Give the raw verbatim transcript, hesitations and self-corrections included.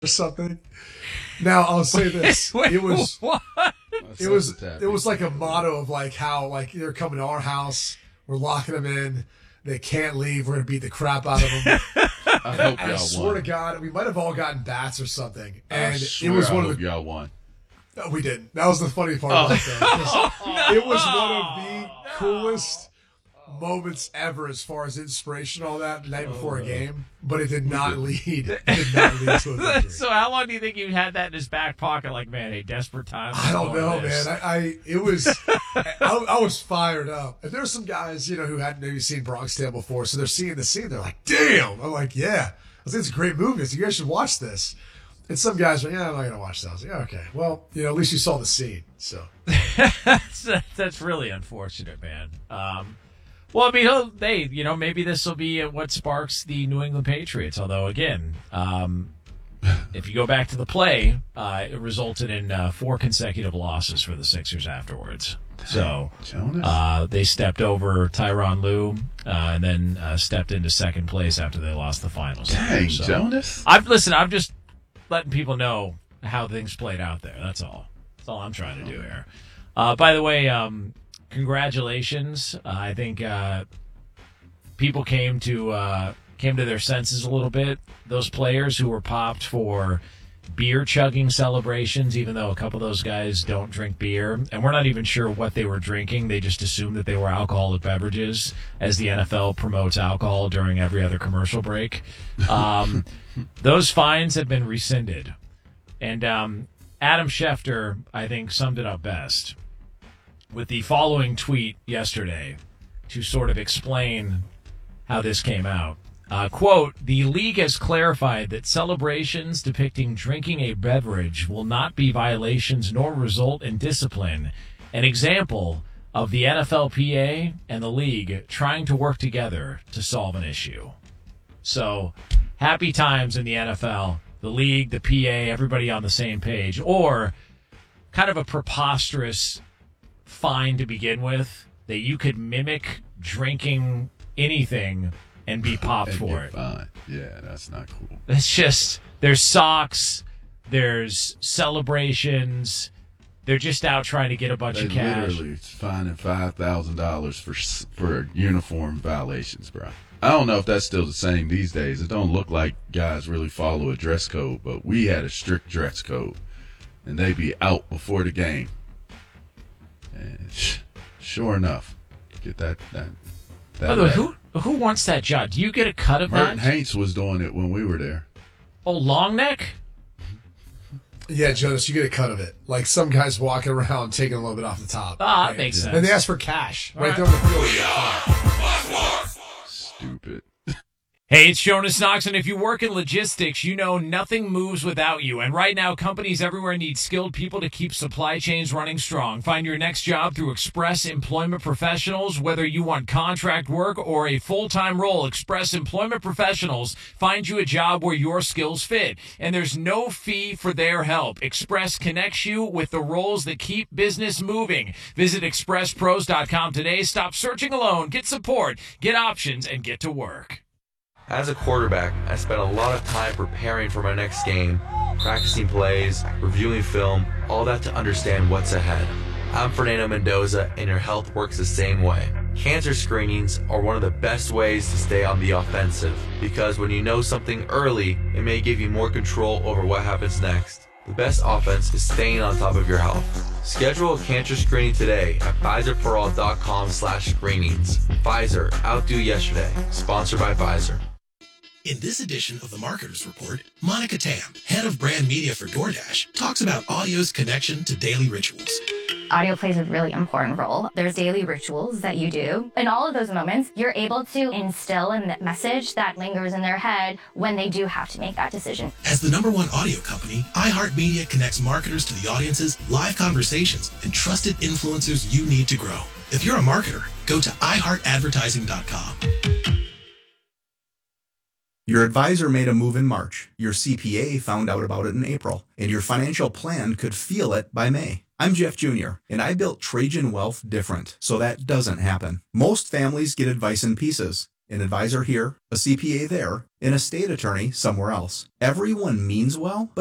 or something. Now I'll say this: Wait, it was what? it was it was like a motto of like how like they're coming to our house, we're locking them in, they can't leave, we're gonna beat the crap out of them. I hope And I y'all swear won. to God, we might have all gotten bats or something, I and swear it was I one hope of the. y'all won. No, we didn't. That was the funny part Oh. about that. It was one of the coolest moments ever as far as inspiration, all that the night before a game, but it did not lead. It did not lead to a victory. So how long do you think you had that in his back pocket? Like, man, a desperate time. I don't know, this. man. I, I it was I, I was fired up. And there's some guys, you know, who hadn't maybe seen Bronx Tale before, so they're seeing the scene. They're like, "Damn!" I'm like, "Yeah." I was like, "It's a great movie. So you guys should watch this." And some guys are like, "Yeah, I'm not gonna watch that." I was like, "Okay, well, you know, at least you saw the scene." So that's, that's really unfortunate, man. Um, well, I mean, he'll- they, you know, maybe this will be what sparks the New England Patriots. Although, again, um, if you go back to the play, uh, it resulted in uh, four consecutive losses for the Sixers afterwards. So Jonas? uh, they stepped over Tyronn Lue uh, and then uh, stepped into second place after they lost the finals. Dang, So, Jonas. I've listen. I'm just letting people know how things played out there. That's all. That's all I'm trying to do here. Uh, by the way, um, congratulations. Uh, I think uh, people came to uh, came to their senses a little bit. Those players who were popped for beer chugging celebrations, even though a couple of those guys don't drink beer, and we're not even sure what they were drinking. They just assumed that they were alcoholic beverages, as the N F L promotes alcohol during every other commercial break. Um, those fines have been rescinded. And um, Adam Schefter, I think, summed it up best with the following tweet yesterday to sort of explain how this came out. Uh, quote, "The league has clarified that celebrations depicting drinking a beverage will not be violations nor result in discipline. An example of the N F L P A and the league trying to work together to solve an issue." So, happy times in the N F L, the league, the P A, everybody on the same page. Or kind of a preposterous fine to begin with, that you could mimic drinking anything and be popped And for you're it. fine. Yeah, that's not cool. It's just, there's socks, there's celebrations, they're just out trying to get a bunch They of cash. literally fining five thousand dollars for s- for uniform violations, bro. I don't know if that's still the same these days. It don't look like guys really follow a dress code, but we had a strict dress code, and they be out before the game. And sh- sure enough, get that that. that By the way, letter. who who wants that job? Do you get a cut of Merton that? Haints was doing it when we were there. Oh, long neck? yeah, Jonas, you get a cut of it. Like some guys walking around taking a little bit off the top. Ah, that Right. makes sense. And they ask for cash right right. there on the field. Stupid. Hey, it's Jonas Knox, and if you work in logistics, you know nothing moves without you. And right now, companies everywhere need skilled people to keep supply chains running strong. Find your next job through Express Employment Professionals. Whether you want contract work or a full-time role, Express Employment Professionals find you a job where your skills fit. And there's no fee for their help. Express connects you with the roles that keep business moving. Visit express pros dot com today. Stop searching alone. Get support, get options, and get to work. As a quarterback, I spent a lot of time preparing for my next game, practicing plays, reviewing film, all that to understand what's ahead. I'm Fernando Mendoza, and your health works the same way. Cancer screenings are one of the best ways to stay on the offensive, because when you know something early, it may give you more control over what happens next. The best offense is staying on top of your health. Schedule a cancer screening today at Pfizer For All dot com slash screenings. Pfizer, outdo yesterday. Sponsored by Pfizer. In this edition of the Marketers Report, Monica Tam, head of brand media for DoorDash, talks about audio's connection to daily rituals. Audio plays a really important role. There's daily rituals that you do. In all of those moments, you're able to instill a message that lingers in their head when they do have to make that decision. As the number one audio company, iHeartMedia connects marketers to the audiences, live conversations, and trusted influencers you need to grow. If you're a marketer, go to i heart advertising dot com. Your advisor made a move in March, your C P A found out about it in April, and your financial plan could feel it by May. I'm Jeff Junior, and I built Trajan Wealth different, so that doesn't happen. Most families get advice in pieces, An advisor here, a C P A there, an estate attorney somewhere else. Everyone means well, but